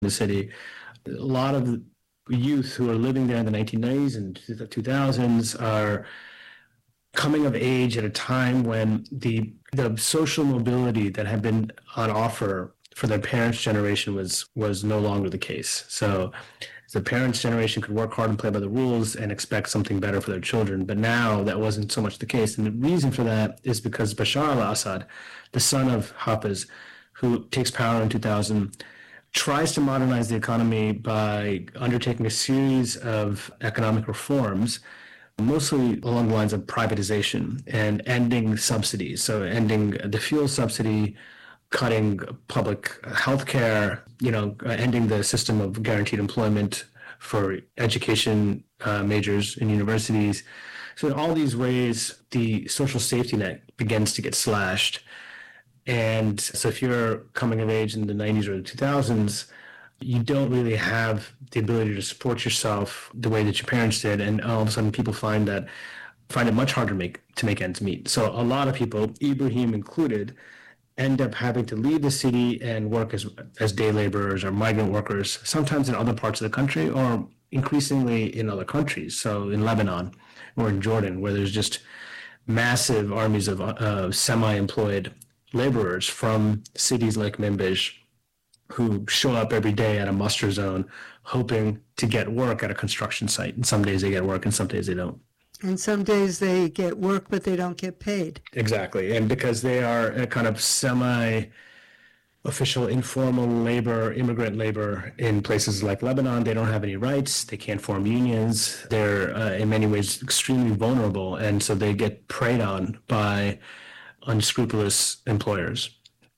the city. A lot of youth who are living there in the 1990s and 2000s are coming of age at a time when the social mobility that had been on offer for their parents' generation was no longer the case. So the parents' generation could work hard and play by the rules and expect something better for their children. But now that wasn't so much the case. And the reason for that is because Bashar al-Assad, the son of Hafez, who takes power in 2000, tries to modernize the economy by undertaking a series of economic reforms, mostly along the lines of privatization and ending subsidies. So ending the fuel subsidy, cutting public health care, ending the system of guaranteed employment for education majors in universities. So in all these ways, the social safety net begins to get slashed. And so if you're coming of age in the 90s or the 2000s, you don't really have the ability to support yourself the way that your parents did. And all of a sudden people find it much harder to make ends meet. So a lot of people, Ibrahim included, end up having to leave the city and work as day laborers or migrant workers, sometimes in other parts of the country or increasingly in other countries. So in Lebanon or in Jordan, where there's just massive armies of semi-employed laborers from cities like Manbij who show up every day at a muster zone hoping to get work at a construction site. And some days they get work and some days they don't. And some days they get work, but they don't get paid. Exactly. And because they are a kind of semi-official informal labor, immigrant labor in places like Lebanon, they don't have any rights. They can't form unions. They're in many ways extremely vulnerable. And so they get preyed on by unscrupulous employers.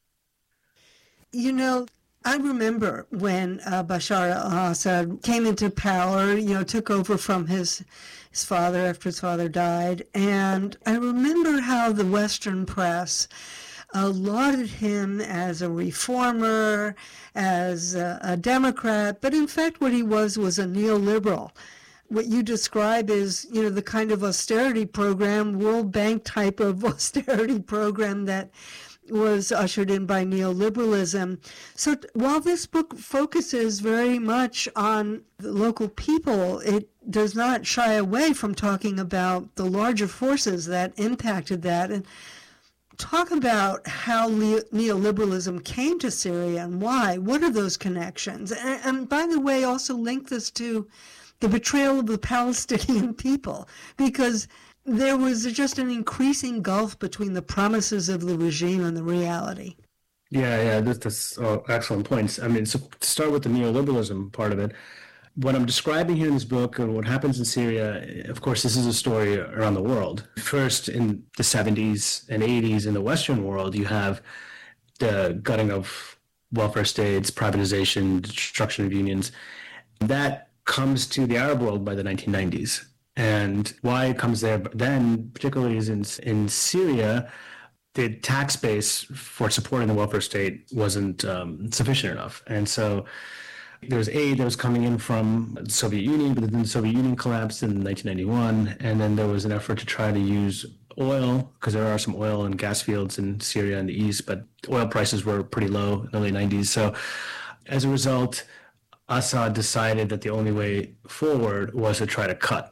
I remember when Bashar al-Assad came into power, took over from his father after his father died. And I remember how the Western press lauded him as a reformer, as a Democrat. But in fact, what he was a neoliberal. What you describe is, the kind of austerity program, World Bank type of austerity program that was ushered in by neoliberalism. So while this book focuses very much on the local people, it does not shy away from talking about the larger forces that impacted that, and talk about how neoliberalism came to Syria and why. What are those connections? And by the way, also link this to the betrayal of the Palestinian people, because there was just an increasing gulf between the promises of the regime and the reality. Yeah, that's excellent points. I mean, so to start with the neoliberalism part of it, what I'm describing here in this book and what happens in Syria, of course, this is a story around the world. First, in the 70s and 80s in the Western world, you have the gutting of welfare states, privatization, destruction of unions. That comes to the Arab world by the 1990s. And why it comes there then, particularly, is in Syria, the tax base for supporting the welfare state wasn't sufficient enough. And so there was aid that was coming in from the Soviet Union, but then the Soviet Union collapsed in 1991. And then there was an effort to try to use oil, because there are some oil and gas fields in Syria in the east, but oil prices were pretty low in the late 90s. So as a result, Assad decided that the only way forward was to try to cut.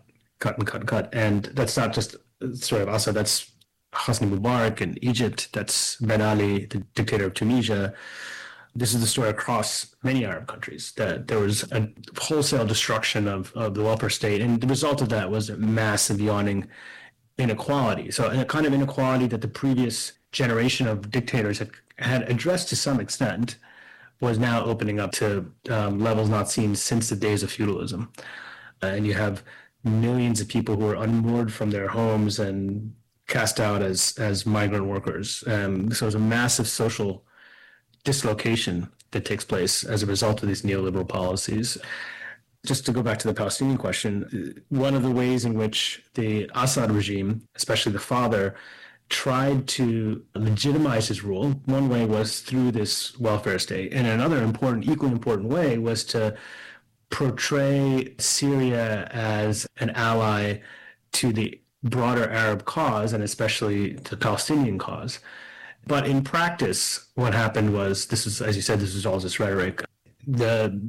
And that's not just the story of Assad, that's Hosni Mubarak in Egypt, that's Ben Ali, the dictator of Tunisia. This is the story across many Arab countries, that there was a wholesale destruction of the welfare state. And the result of that was a massive yawning inequality. So a kind of inequality that the previous generation of dictators had addressed to some extent was now opening up to levels not seen since the days of feudalism. And you have millions of people who are unmoored from their homes and cast out as migrant workers. So there's a massive social dislocation that takes place as a result of these neoliberal policies. Just to go back to the Palestinian question, one of the ways in which the Assad regime, especially the father, tried to legitimize his rule, one way was through this welfare state. And another equally important way was to portray Syria as an ally to the broader Arab cause, and especially the Palestinian cause. But in practice, what happened was, this is, as you said, this is all just rhetoric. the